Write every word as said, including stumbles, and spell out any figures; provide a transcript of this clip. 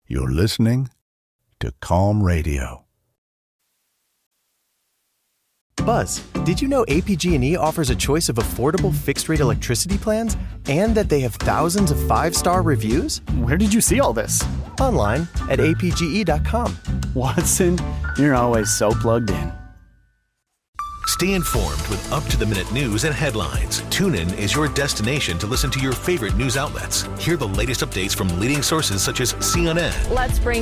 You're listening to Calm Radio. Buzz, did you know A P G and E offers a choice of affordable fixed-rate electricity plans and that they have thousands of five-star reviews? Where did you see all this? Online at A P G E dot com. Watson, you're always so plugged in. Stay informed with up-to-the-minute news and headlines. TuneIn is your destination to listen to your favorite news outlets. Hear the latest updates from leading sources such as C N N, Let's bring